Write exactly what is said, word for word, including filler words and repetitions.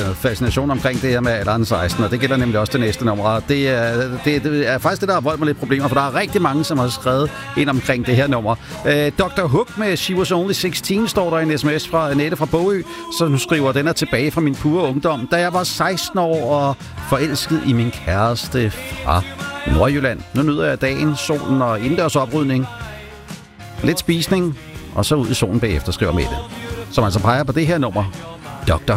fascination omkring det her med alderen seksten, og det gælder nemlig også det næste nummer. Og det er, det, det er faktisk det, der har voldt mig lidt problemer, for der er rigtig mange, som har skrevet ind omkring det her nummer. Øh, doktor Hook med She Was Only seksten står der i en sms fra Annette fra Bogø, som skriver, den er tilbage fra min pure ungdom, da jeg var seksten år og forelsket i min kæreste fra Nordjylland. Nu nyder jeg dagen, solen og indendørs oprydning. Lidt spisning, og så ud i solen bagefter, skriver Mette. Som altså peger på det her nummer, doktor